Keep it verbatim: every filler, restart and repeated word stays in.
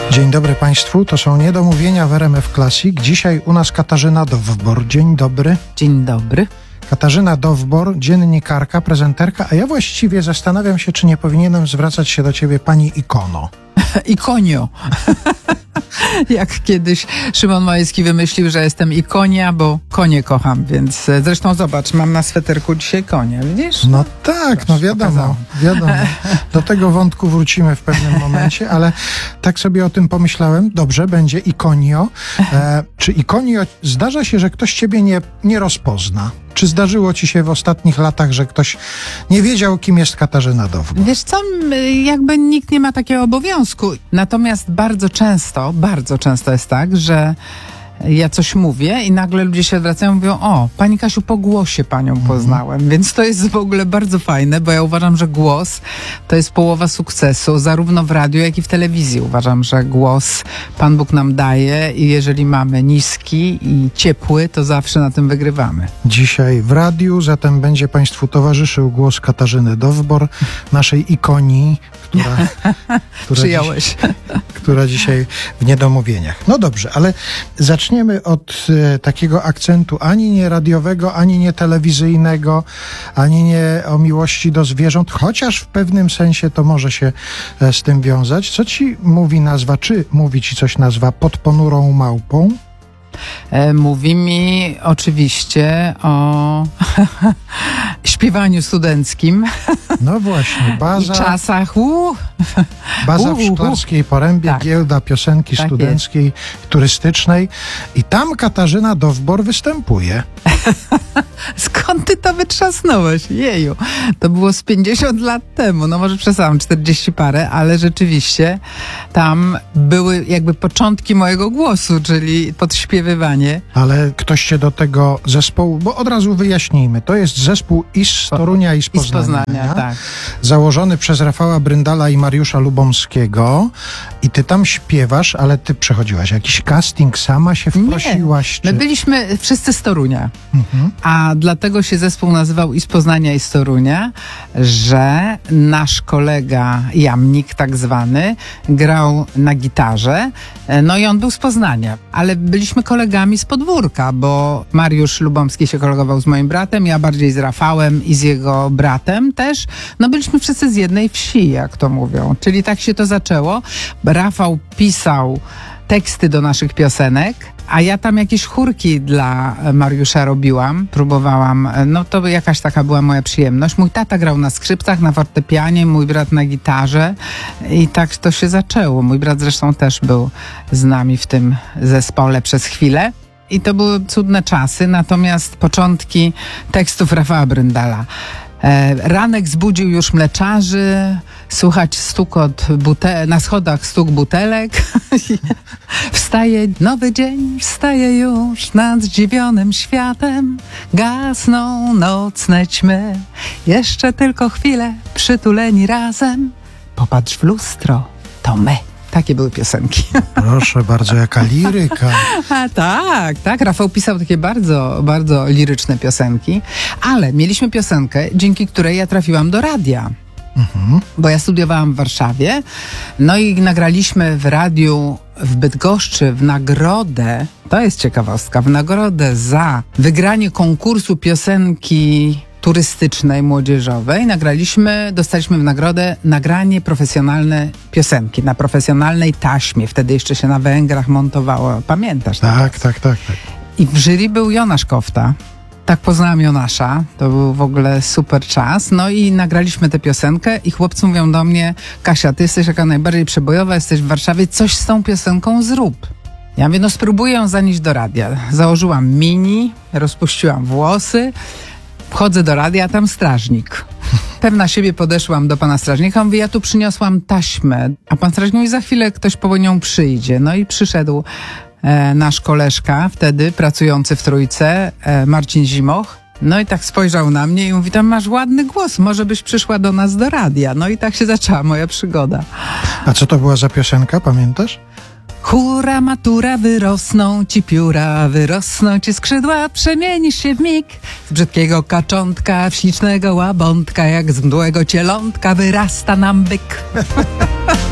Dzień dobry Państwu, to są Niedomówienia w R M F Classic. Dzisiaj u nas Katarzyna Dowbor. Dzień dobry. Dzień dobry. Katarzyna Dowbor, dziennikarka, prezenterka, a ja właściwie zastanawiam się, czy nie powinienem zwracać się do ciebie pani ikono. Ikonio. Jak kiedyś Szymon Majewski wymyślił, że jestem ikonia, bo konie kocham, więc zresztą zobacz, mam na sweterku dzisiaj konia, widzisz? No tak, no wiadomo, wiadomo. Do tego wątku wrócimy w pewnym momencie, ale tak sobie o tym pomyślałem. Dobrze, będzie ikonio. E, czy ikonio, zdarza się, że ktoś ciebie nie, nie rozpozna? Czy zdarzyło ci się w ostatnich latach, że ktoś nie wiedział, kim jest Katarzyna Dowbor? Wiesz co, jakby nikt nie ma takiego obowiązku. Natomiast bardzo często, bardzo często jest tak, że ja coś mówię i nagle ludzie się odwracają i mówią: o, pani Kasiu, po głosie panią poznałem. Mm. Więc to jest w ogóle bardzo fajne, bo ja uważam, że głos to jest połowa sukcesu, zarówno w radiu, jak i w telewizji. Uważam, że głos Pan Bóg nam daje i jeżeli mamy niski i ciepły, to zawsze na tym wygrywamy. Dzisiaj w radiu, zatem będzie Państwu towarzyszył głos Katarzyny Dowbor, naszej ikonii, która, która, Przyjąłeś. Dziś, która dzisiaj w Niedomówieniach. No dobrze, ale zaczniemy od e, takiego akcentu ani nie radiowego, ani nie telewizyjnego, ani nie o miłości do zwierząt, chociaż w pewnym sensie to może się e, z tym wiązać. Co ci mówi nazwa, czy mówi ci coś nazwa Pod ponurą małpą? E, mówi mi oczywiście o śpiewaniu studenckim. No właśnie, baza. I czasach. Uh. Baza uh, w Szklarskiej Porębie, tak. Giełda Piosenki tak Studenckiej, jest. Turystycznej. I tam Katarzyna Dowbor występuje. Skąd ty to wytrzasnąłeś? Jeju, to było z pięćdziesiąt lat temu, no może przesadzam, czterdzieści parę, ale rzeczywiście tam były jakby początki mojego głosu, czyli podśpiewywanie. Ale ktoś cię do tego zespołu, bo od razu wyjaśnijmy, to jest zespół i z Torunia, i z Poznania. I z Poznania, tak. Założony przez Rafała Bryndala i Mariusza Lubomskiego. I ty tam śpiewasz, ale ty przechodziłaś jakiś casting, sama się wprosiłaś? Nie, czy... my byliśmy wszyscy z Torunia. Mhm. A dlatego się zespół nazywał i z Poznania, i z Torunia, że nasz kolega Jamnik tak zwany grał na gitarze, no i on był z Poznania, ale byliśmy kolegami z podwórka, bo Mariusz Lubomski się kolegował z moim bratem, ja bardziej z Rafałem i z jego bratem też. No byliśmy wszyscy z jednej wsi, jak to mówią, czyli tak się to zaczęło. Rafał pisał teksty do naszych piosenek, a ja tam jakieś chórki dla Mariusza robiłam, próbowałam, no to jakaś taka była moja przyjemność. Mój tata grał na skrzypcach, na fortepianie, mój brat na gitarze i tak to się zaczęło. Mój brat zresztą też był z nami w tym zespole przez chwilę. I to były cudne czasy, natomiast początki tekstów Rafała Bryndala. E, ranek zbudził już mleczarzy, słuchać stukot bute- na schodach stuk butelek. Wstaje nowy dzień, wstaje już nad zdziwionym światem. Gasną nocne ćmy, jeszcze tylko chwilę przytuleni razem. Popatrz w lustro, to my. Takie były piosenki. Proszę bardzo, jaka liryka. A tak, tak. Rafał pisał takie bardzo, bardzo liryczne piosenki, ale mieliśmy piosenkę, dzięki której ja trafiłam do radia. Mhm. Bo ja studiowałam w Warszawie, no i nagraliśmy w radiu w Bydgoszczy w nagrodę, to jest ciekawostka, w nagrodę za wygranie konkursu piosenki turystycznej, młodzieżowej. Nagraliśmy, dostaliśmy w nagrodę nagranie profesjonalne piosenki na profesjonalnej taśmie. Wtedy jeszcze się na Węgrach montowało. Pamiętasz? Tak, tak, tak, tak. I w jury był Jonasz Kofta. Tak poznałam Jonasza. To był w ogóle super czas. No i nagraliśmy tę piosenkę i chłopcy mówią do mnie: Kasia, ty jesteś jaka najbardziej przebojowa, jesteś w Warszawie, coś z tą piosenką zrób. Ja mówię, no spróbuję ją zanieść do radia. Założyłam mini, rozpuściłam włosy, wchodzę do radia, a tam strażnik. Pewna siebie podeszłam do pana strażnika, mówię, ja tu przyniosłam taśmę, a pan strażnik mówi, za chwilę ktoś po nią przyjdzie. No i przyszedł e, nasz koleżka, wtedy pracujący w Trójce, e, Marcin Zimoch. No i tak spojrzał na mnie i mówi, tam masz ładny głos, może byś przyszła do nas do radia. No i tak się zaczęła moja przygoda. A co to była za piosenka, pamiętasz? Hura, matura, wyrosną ci pióra, wyrosną ci skrzydła, przemienisz się w mig. Z brzydkiego kaczątka, w ślicznego łabątka, jak z mdłego cielątka wyrasta nam byk.